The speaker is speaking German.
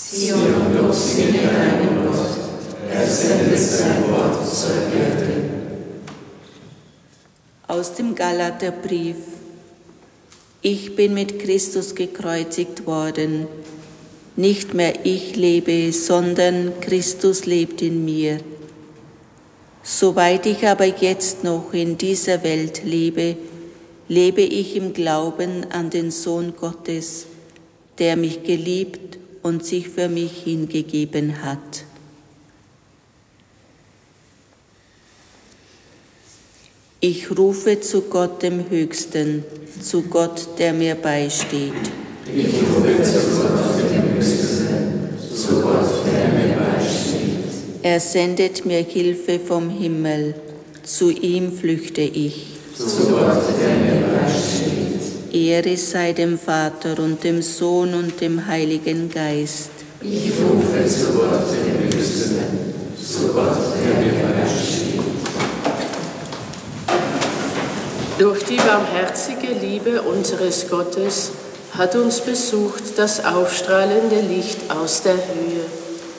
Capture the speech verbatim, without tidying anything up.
Zion, Lob singe deinem Gott, er sendet sein Wort zur Erde. Aus dem Galaterbrief. Ich bin mit Christus gekreuzigt worden. Nicht mehr ich lebe, sondern Christus lebt in mir. Soweit ich aber jetzt noch in dieser Welt lebe, lebe ich im Glauben an den Sohn Gottes, der mich geliebt und sich für mich hingegeben hat. Ich rufe zu Gott dem Höchsten, zu Gott, der mir beisteht. Ich rufe zu Gott dem Höchsten, zu Gott, der mir beisteht. Er sendet mir Hilfe vom Himmel, zu ihm flüchte ich. Zu Gott, der mir beisteht. Ehre sei dem Vater und dem Sohn und dem Heiligen Geist. Ich rufe zu Gott dem Höchsten, zu Gott, der mir beisteht. Durch die barmherzige Liebe unseres Gottes hat uns besucht das aufstrahlende Licht aus der Höhe.